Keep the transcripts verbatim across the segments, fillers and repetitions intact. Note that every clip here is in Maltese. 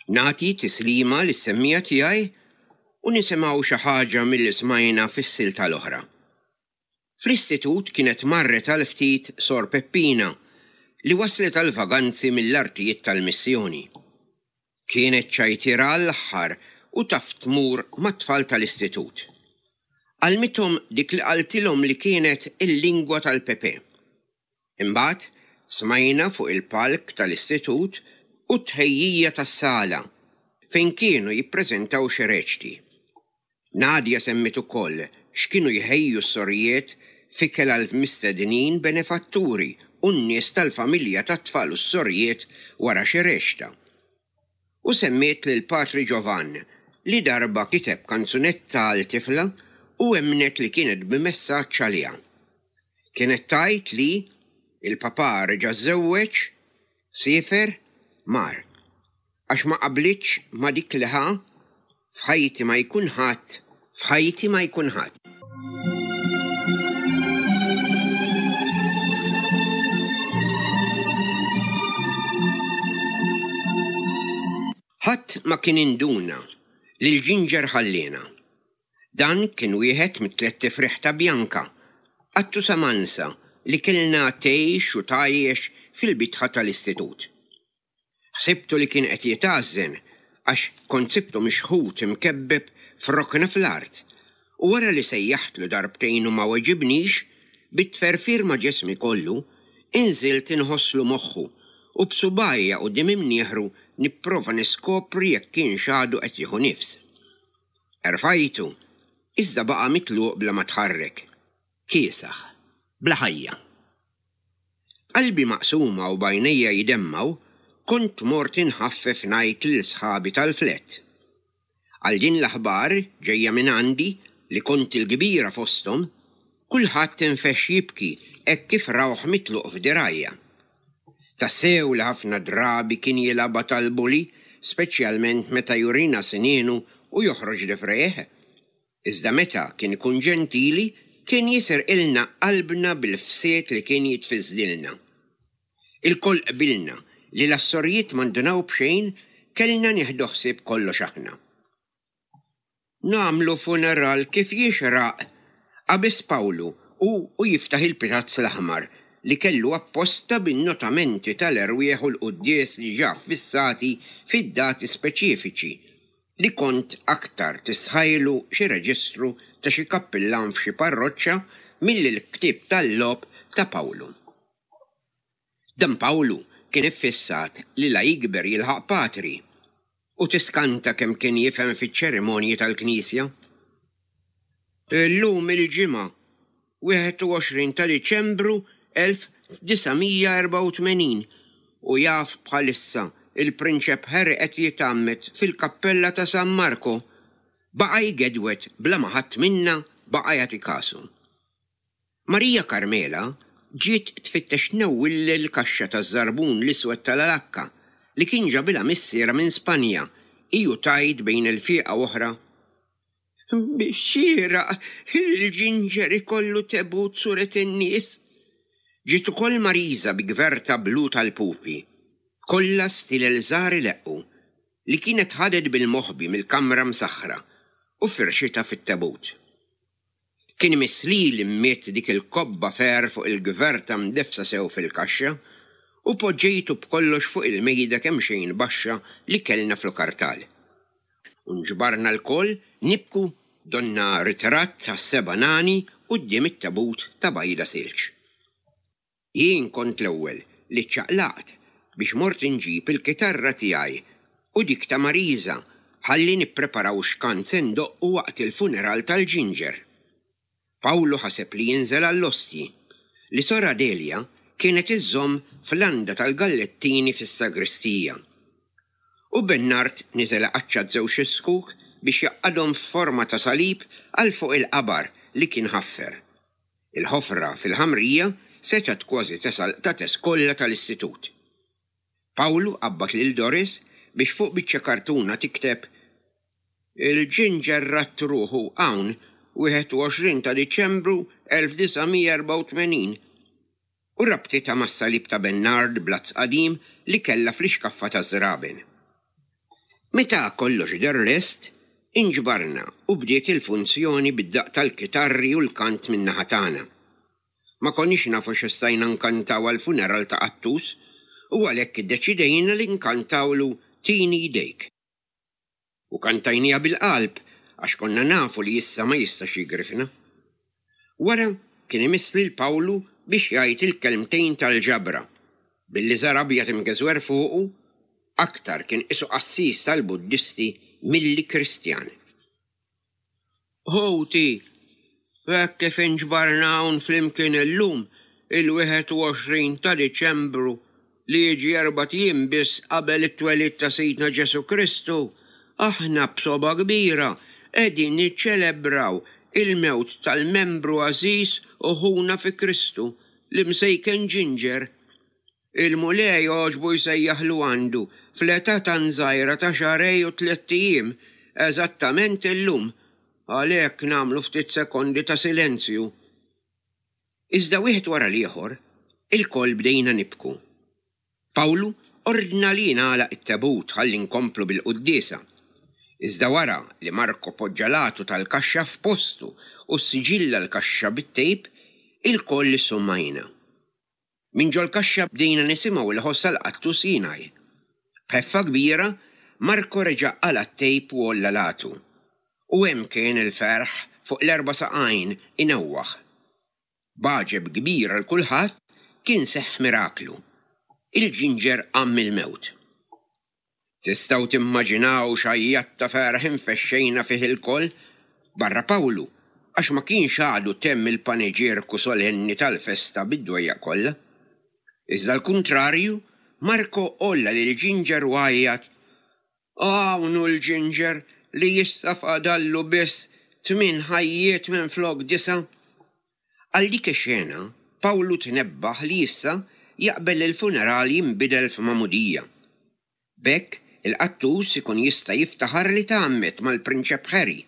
Nagħti tislima lis-semmija tiegħi u nisimgħu xi ħaġa milli smajna fis-silta l-oħra. Fl-istitut kienet marret għal ftit Sor Peppina li waslet għal vaganzi mill-artijiet tal-missjoni. Kienet ċajtira l-aħħar u taf tmur mat-tfal tal-istitut. Għalmithom dik li qaltilhom li kienet il-lingwa tal-Pepe. Imbagħad smajna fuq il-palk tal-istitut u tħejjija tas-sala fejn kienu jippreżentaw xi reċti. Nadja semmit ukoll x'kienu jħejju s-sorijiet fikel għal mistednin benefatturi u n-nies tal-familja tat-tfal u s-sorijiet wara xi reċta. U semmiet lil Patri Giovan li darba kiteb kanzunetta għal tifla u emnet li kienet b'messaġġ għaliha. Kienet tajt li il-papà reġa' żewweġ, siefer, mar. Għax ma qablitx ma dik li ħa f'ħajti ma jkun ħadd, f'ħajti ma jkun ħadd. Ħadd ma kien induna li l-Ginger ħallina. Dan kien wieħed mit-tliet tifriħ ta' Bjanka, Attu Samansa, li kellna tgħix u tgħajjex fil-bitħa tal-istitut. Ħsibtu li kien qed jitgħażżen għax kont sibtu mixħut imkebbeb f'rokna fl-art u wara li sejjaħtlu darbtejn u ma weġibnix, bit-tferfir ma' ġismi kollu, inżilt inħosslu moħħu u b'subajja quddiem imnieħru nipprova niskopri jekk kien xadu qed jieħu nifs. Erfajtu, iżda baqa' mitluq bla ma tħarrek. Kiesaħ, bla ħajja. Qalbi maqsuma u bajnejja jidemmaw, kont mort inħaffef ngħid lil sħabi tal-flett. Għal din l-aħbar ġejja minn għandi li kont il-kbira fosthom, kulħadd infex jibki hekk kif rawħ mitluq f'dirajja. Tassew li ħafna drabi kien jilaba tal-buli, speċjalment meta jurina sinienu u joħroġ difreħ. Iżda meta kien ikun ġentili, kien jisir ilna qalbna bil-fsiet li kien jitfiżdilna. Il-koll qbilna li l-assorijiet mandunaw bxejn kellna nieħdu ħsieb kollox aħna. Nagħmlu funeral kif jixraq qabis Pawlu u, u jiftaħ il-pitazz l-aħmar li kellu apposta bin-notamenti tal-erwieħ u l-quddies li ġaf fissati fid-dati speċifiċi li kont aktar tisħajlu xi reġistru ta' xi kappillan f'xi parroċċa milli l-ktieb tal-lob ta' Pawlu. Dan Pawlu kien iffissat li la jikber jilħaq patri u tiskanta kemm kien jifhem fiċ-ċerimonji tal-Knisja. Illum il-ġimgħa wieħed u għoxrin ta' Diċembru elf tminja erba' u tmenin u jaf bħalissa il-prinċep Harry qed jitammet fil-kappella ta' San Marco baqa' jgedwet bla ma ħadd minna baqa' jagħti kasu. Marija Karmela ġiet tfittex newwil l-kaxxa taż-żarbun l-iswed tal-Alakka li kien ġabilha missiera minn Spanja iju tajt bejn il-fieqa oħra. Bixxiera il-Ginger ikollu tebut suret in-nies. Ġiet ukoll Mariża bi gverta blu tal-pupi, kollha stil il-żari leqqu li kienet ħadet bil-moħbi mill-kamra msaħħra u firxita fit-tabut. Kien mislil immiet dik il-kobba fer fuq il-gverta mdefsa sew fil-kaxxa u poġġejtu b'kollox fuq il-mejda kemm xejn baxxa li kellna fl-kartal. Unġbarna l-koll nibku donna ritratt ta' seba' nani quddiem it-tabut ta' Bajda Silġ. Jien kont l-ewwel li ċċaqlaqt biex mort inġib il-kitarra tiegħi u dik ta' Mariża ħalli nippreparaw x'kanzen doqqu waqt il-funeral tal-Ginger. Pawlu ħaseb li jinżel għall-ostji li Sora Delia kienet iżżomm fl-għanda tal-gallettini fis-sagristija. U Bernard niżel qaċċa żewġ iskuk biex jaqqadhom f'forma ta' salib għal fuq il-qabar li kien ħaffer. Il-ħofra fil-ħamrija setat kważi tesal ta' teskolla tal-istitut. Pawlu qabbat lil Doris biex fuq biċċa kartuna tikteb il-Ginger rat ruħu hawn wieħed u għoxrin ta' Diċembru elf tminja erba' u tmenin u rabtita mas-salib ta' Bernard blazz qadim li kellha fl-ixkaffa ta' żraben. Meta kollox der lest, inġbarna u bdiet il-funzjoni bid-daq tal-kitarri u l-kant min-naħa tagħna. Ma konniex nafu x'istajna nkantaw għall-funeral ta' Qattus u għalhekk iddeċidejna li nkantawlu Tini Jdejk. U kantajnija bil-qalb għax konna nafu li issa ma jistax jigrifna. Wara kien imisli l-Pawlu biex jgħid il-kelmtejn tal-ġabra, billi żar abjad imgeżwer fuqu, aktar kien isu qassis tal-Buddisti milli Kristjani. Ħoti, hekk kif inġbarna hawn flimkien illum il-wieħed u għoxrin ta' Diċembru li jiġi erba' jiem biss qabel it-twelid ta' Sidna Ġesu Kristu, aħna b'soba kbira qegħdin niċċelebraw il-mewt tal-membru għażiż u ħuna fi Kristu li msejken Ginger. Il-mulej oġbu jsejjaħlu għandu fl-età ta' nżajra ta' xarej u tliet ijiem eżattament illum, għalhekk nagħmlu ftit sekondi ta' silenzju. Iżda wieħed wara l-ieħor, il-koll bdejna nibku. Pawlu ordna li nagħlaq it-tabut ħalli nkomplu bil-quddiesa. Iżda wara li Marko poġġalatu tal-kaxxa f'postu u s-siġilla l-kaxxa bit-tejp, il-koll summajna. Min ġol kaxxa bdejna nisimgħu il-ħossa l-Qattus jingħaj. B'ħeffa kbira, Marko reġa' qala t-tejp u olla latu. U hemm kien il-ferħ fuq l-erba' saqajn inewwaħ. Baġeb kbira l-kulħadd kien seħħ miraklu. Il-Ginger għamm il-mewt. Tistgħu timmaġinaw x'ajjat ta' ferħ infexxejna fih il-koll barra Pawlu għax ma kienx għadu temm il-paneġierku solenni tal-festa bid-dwejja kollha. Iżda l-kuntrarju, Marko olla lil Ginger u għajjat: "Hawnhu l-Ginger li jista' fadallu biss tmien ħajjiet minn flok disa." Għal dik ix-xena, Pawlu tnebbaħ li issa jaqbel il-funeral jinbidel f'mamudija. Bekk il-Qattus ikun jista' jiftaħar li tagħammet mal-Prinċep Harry.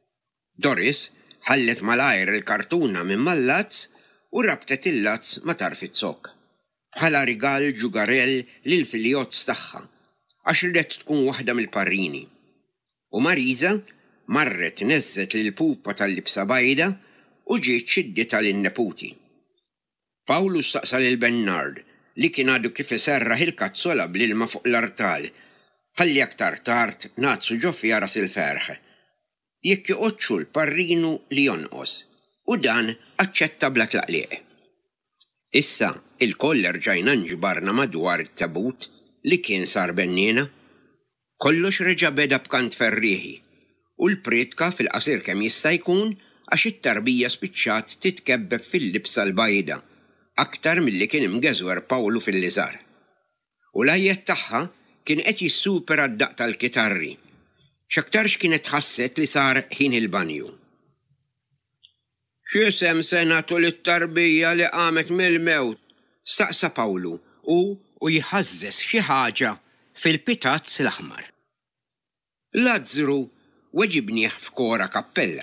Doris ħallet malajr il-kartuna minn mal-lazz u rabtet il-lazz ma tarf it-sok. Bħala rigal ġugarell lil filjozz tagħha għax ridet tkun waħda mill-parrini. U Mariża marret neżżet lil pupa tal-libsa bajda u ġiet xiddieta lin-neputi. Pawlu staqsa lil Bernard li kien għadu kif iserraħ il-kazzola bl-ilma fuq l-artal, ħalli aktar tard nazzu ġoffi ras il-ferħ. Jekk joqgħodxu l-parrinu li jonqos, u dan aċċetta bla tlaqliq. Issa il-koll rġajna nġbarna madwar it-tabut li kien sar bennina. Kollox reġa' beda b'kant ferrieħi u l-pretka fil-qasir kemm jista' jkun għax it-tarbija spiċċat titkebbeb fil-libsa l-bajda aktar milli kien imgeżwer Pawlu fil-liżar. U l-ajjed tagħha kien qed jissupera d-daq tal-kitarri, x'aktarx kienet ħasset li sar ħin il-banju. "X'isem se nagħtu lit-tarbija li qamet mill-mewt?" staqsa Pawlu u u jħażżes xi ħaġa fil-pitazz l-aħmar. Lazzru weġibnieh f'kora kappella.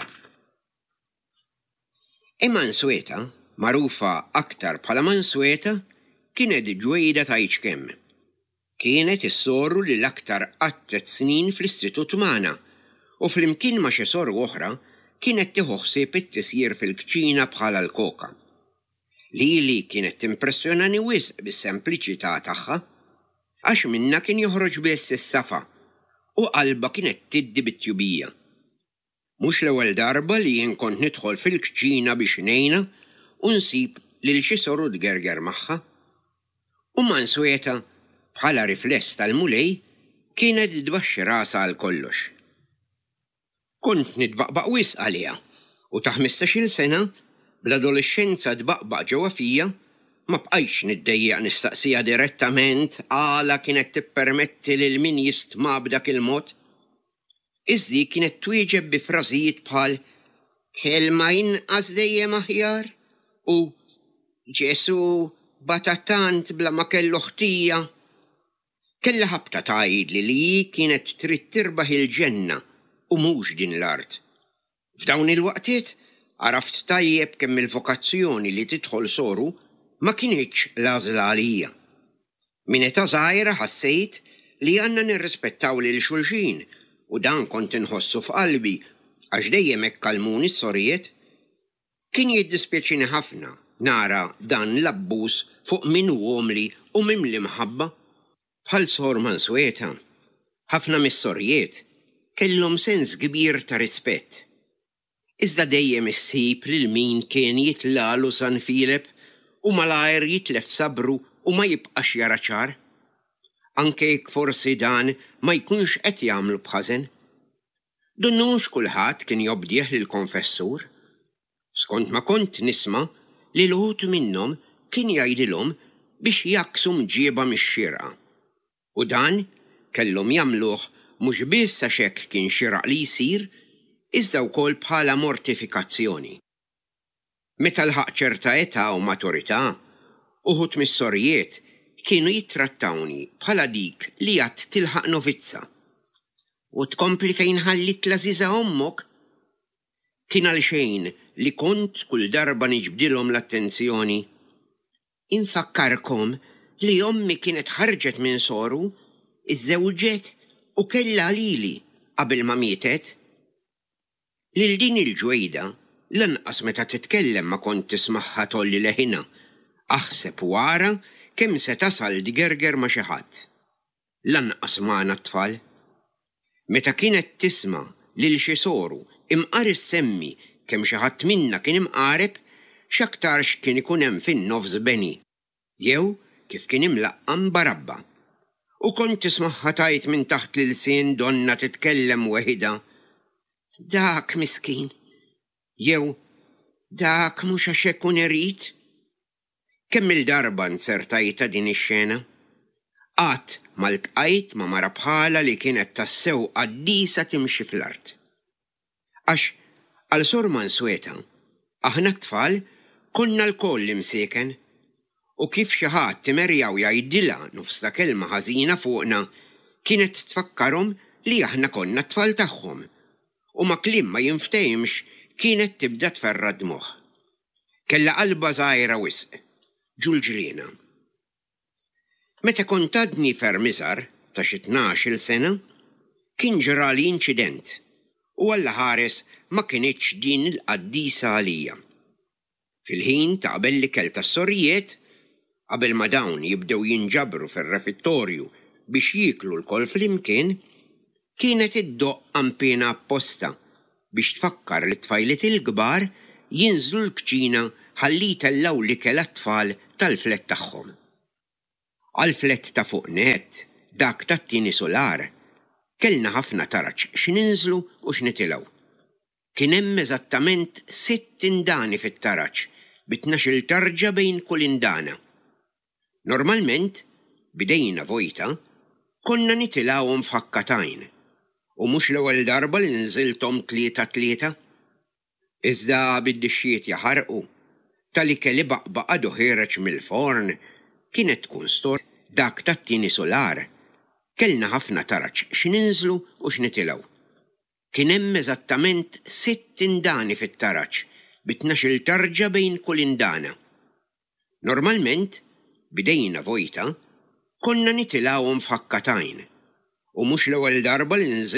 Imma Mansweta, magħrufa aktar bħala Mansweta, kienet ġwejda ta' kemm. Kienet issorru li l-aktar qattet snin fl-istitut magħna u flimkien ma' xi sorru oħra kienet tieħu ħsieb it-tisjir fil-kċina bħala l-koka. Lili kienet timpressjonani wisq bis-sempliċità tagħha għax minna kien joħroġ biss is-safa u qalba kienet tiddi bit-tjubija. Mhux l-ewwel darba li jien kont nidħol fil-kċina biex ngħinha u nsib lil xi sorru tgerger magħha. U Mansweta bħala rifless tal-mulej kienet tbaxxi rasha għal kollox. Kont nitbaqbaq wisq għaliha u ta' ħmistax-il sena bl-adolescenza tbaqbaq ġewwa fija ma bqajx niddejjaq nistaqsija direttament għala kienet tippermetti lil min jistma' b'dak il-mod. Iżdi kienet twieġeb bi frażijiet bħal kelma inqas dejjem aħjar u Ġesu batattant bla ma kellu ħtija. Kella ħabta tgħidli li hi kienet trid tirbaħ il-ġenna u mhux din l-art. F'dawn il-waqtiet għaraft tajjeb kemm il-vokazzjoni li tidħol soru ma kienitx l-għażla għalija. Min età żgħira ħassejt li għanna nirrispettaw lil xulxin u dan kont inħossu f'qalbi għax dejjem hekk kalmuni s-sorijiet. Kien jiddispjaċini ħafna nara dan l-abbuż fuq min hu għomli u mimli mħabba. Bħal Sor Mansueta, ħafna mis-sorijiet kellhom sens kbir ta' rispett. Iżda dejjem issib lil min kien jitlalu San Filip u malajr jitlef sabru u ma jibqax jara ċar. Anke jekk forsi dan ma jkunx qed jagħmlu bħażen. Dunnux kulħadd kien jobdieħ lill-konfessur. Skont ma kont nisma' li l-ħut minnhom kien jgħidilhom biex jaksu mġieba mix-xierqa. U dan kellhom jagħmluh mhux biss għax hekk kien xieraq li jsir, iżda wkoll bħala mortifikazzjoni. Meta lħaq ċerta età u maturità, uħud mis-sorijiet kienu jittrattawni bħala dik li għad tilħaq novizza. U tkompli fejn ħallit l-Aziza ommok? Kien għal xejn li kont kull darba niġbdilhom l-attenzjoni. Infakkarkom li ommi kienet ħarġet minn soru, iżżewġet u kellha lili qabel ma mietet. Lil din il-ġwejda lanqas meta titkellem ma kont tismaħħa tolli leħina, aħseb wara kemm se tasal dgerger ma' xi ħadd. Lanqas magħna t-tfal. Meta kienet tisma' lil xi soru imqaris semmi kemm xi ħadd minna kien imqareb, x'aktarx kien ikun hemm fin-nofs beni, jew kif kien imlaqqam barabba. U kont tismaħħa tajt minn taħt l-sin donna titkellem weħida. Dak miskin, jew dak mhux għax hekk kun irid. Kemm il-darba nsertajt ta' din ix-xena? Qatt ma ltqajt ma' mara bħala li kienet tassew qaddisa timxi fl-art. Għax għal Sor Mansueta, aħna t-tfal konna l-koll imsieken u kif xi ħadd timerjaw jgħidilha nofs ta' kelma ħażina fuqna kienet tfakkarhom li aħna konna t-tfal tagħhom u ma' kliem ma jinftehimx kienet tibda tferra d-dmuħ. Kella qalba żgħira wisq, ġulġliena. Meta kont għadni ferm iżgħar ta' xi tnax-il sena, kien ġrali inċident u Alla ħares ma kienitx din il-qaddisa għalija. Fil-ħin ta' qabel li kelta s-sorijiet, qabel ma dawn jibdew jinġabru fir-refittorju biex jiklu l-kol flimkien, kienet iddoq ampina apposta biex tfakkar li t-tfajliet il-kbar jinżlu l-kċina ħalli tellaw li kella t-tfal tal-flet tagħhom. Għal-flet ta' fuq net, dak tat-tieni solar, kellna ħafna taraċ x'ninżlu u x'nitilgħu. Kien hemm eżattament sitt indani fit-taraċ bitnax-il tarġa bejn kull indana. Normalment, bidejna vojta, konna nitilgħuhom f'ħakkatajn u mhux l-ewwel darba li nżilthom tlieta tlieta. Iżda bid-dixxiet jaħarqu, tal-ikel ibaqbaq għadu ħireġ mill-forn, kienet tkun stor dak tat-tieni solar. Kellna ħafna taraċ x'ninżlu u x'nitilgħu. Kien hemm eżattament sitt indani fit-taraċ bitnax-il tarġa bejn kull indana. Normalment, bidejna vojta, konna nitilgħuhom f'ħakkatajn u mhux l-ewwel darba li